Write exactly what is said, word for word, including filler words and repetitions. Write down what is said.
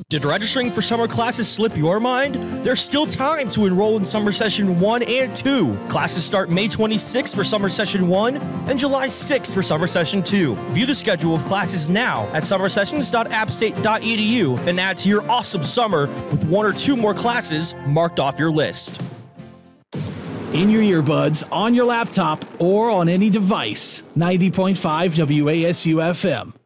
Did registering for summer classes slip your mind? There's still time to enroll in summer session one and two. Classes start May twenty-sixth for summer session one and July sixth for summer session two. View the schedule of classes now at summer sessions dot app state dot e d u and add to your awesome summer with one or two more classes marked off your list. In your earbuds, on your laptop, or on any device, ninety point five W A S U F M.